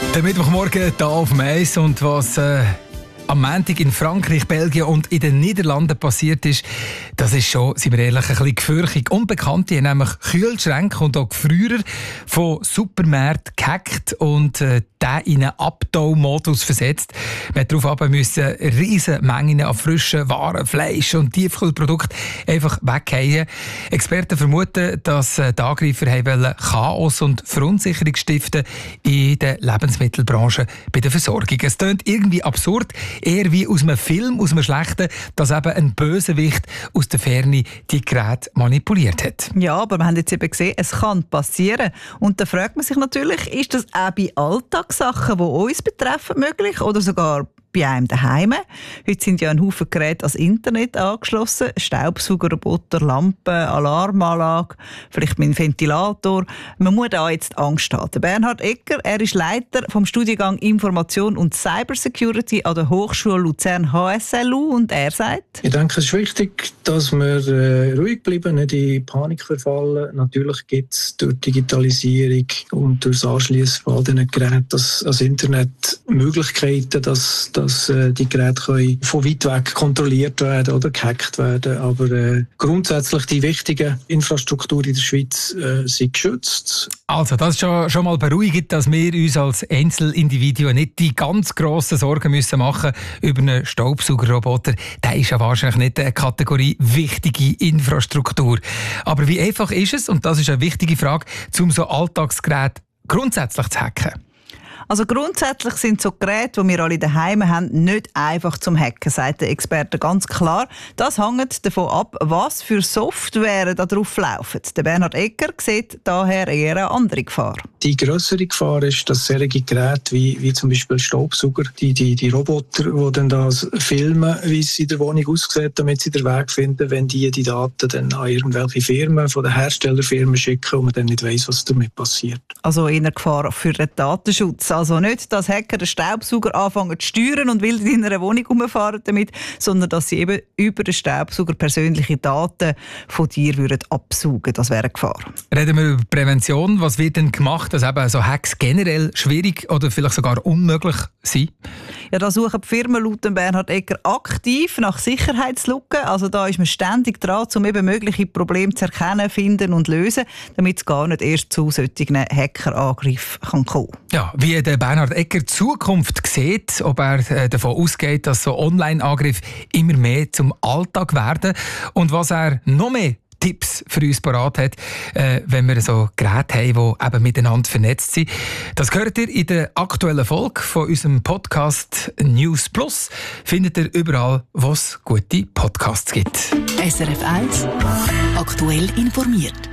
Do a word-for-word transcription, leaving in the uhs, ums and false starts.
Der Mittwochmorgen hier auf dem Eis und was äh, am Montag in Frankreich, Belgien und in den Niederlanden passiert ist, das ist schon, sind wir ehrlich, ein bisschen gefürchtig. Unbekannte haben nämlich Kühlschränke und auch Gefrierer von Supermärkten gehackt und äh, den in einen Abtau-Modus versetzt. Man hat darauf müssen riesen Mengen an frischen Waren, Fleisch und Tiefkühlprodukten einfach weghauen. Experten vermuten, dass äh, die Angreifer wollen Chaos und Verunsicherung stiften in der Lebensmittelbranche bei der Versorgung. Es klingt irgendwie absurd, eher wie aus einem Film, aus einem schlechten, dass eben ein Bösewicht aus der Ferne die Geräte manipuliert hat. Ja, aber wir haben jetzt eben gesehen, es kann passieren. Und da fragt man sich natürlich, ist das auch bei Alltagssachen, die uns betreffen, möglich oder sogar bei einem daheim? Heute sind ja ein Haufen Geräte ans Internet angeschlossen. Staubsaugerroboter, Lampen, Alarmanlage, vielleicht mein Ventilator. Man muss da jetzt Angst haben. Der Bernhard Egger, er ist Leiter vom Studiengang Information und Cybersecurity an der Hochschule Luzern H S L U und er sagt: Ich denke, es ist wichtig, dass wir äh, ruhig bleiben, nicht in Panik verfallen. Natürlich gibt es durch Digitalisierung und durch das Anschliessen von all diesen Geräten das, das Internet Möglichkeiten, dass dass äh, die Geräte können von weit weg kontrolliert werden oder gehackt werden. Aber äh, grundsätzlich die wichtigen Infrastruktur in der Schweiz äh, sind geschützt. Also, das ist schon, schon mal beruhigend, dass wir uns als Einzelindividuen nicht die ganz grossen Sorgen müssen machen über einen Staubsaugerroboter. Der ist ja wahrscheinlich nicht eine Kategorie wichtige Infrastruktur. Aber wie einfach ist es, und das ist eine wichtige Frage, um so Alltagsgeräte grundsätzlich zu hacken? Also grundsätzlich sind so Geräte, die wir alle daheim haben, nicht einfach zum Hacken, sagt der Experte ganz klar. Das hängt davon ab, was für Software da drauf laufen. Der Bernhard Egger sieht daher eher eine andere Gefahr. Die grössere Gefahr ist, dass solche Geräte wie, wie zum Beispiel Staubsauger, die, die, die Roboter, die dann das filmen, wie es in der Wohnung aussieht, damit sie den Weg finden, wenn die die Daten dann an irgendwelche Firmen, von den Herstellerfirmen schicken und man dann nicht weiss, was damit passiert. Also eher Gefahr für den Datenschutz. Also nicht, dass Hacker den Staubsauger anfangen zu steuern und wild in einer Wohnung rumfahren damit, sondern dass sie eben über den Staubsauger persönliche Daten von dir würden absaugen. Das wäre eine Gefahr. Reden wir über Prävention. Was wird denn gemacht, dass eben so Hacks generell schwierig oder vielleicht sogar unmöglich sind? Ja, da suchen die Firmen laut Bernhard Egger aktiv nach Sicherheitslücken. Also da ist man ständig dran, um eben mögliche Probleme zu erkennen, finden und lösen, damit es gar nicht erst zu solchen Hackerangriffen kommen kann. Ja, wie der Bernhard Egger die Zukunft sieht, ob er davon ausgeht, dass so Online-Angriffe immer mehr zum Alltag werden und was er noch mehr Tipps für uns parat hat, äh, wenn wir so Geräte haben, die eben miteinander vernetzt sind. Das hört ihr in der aktuellen Folge von unserem Podcast News Plus. Findet ihr überall, wo es gute Podcasts gibt. S R F eins aktuell informiert.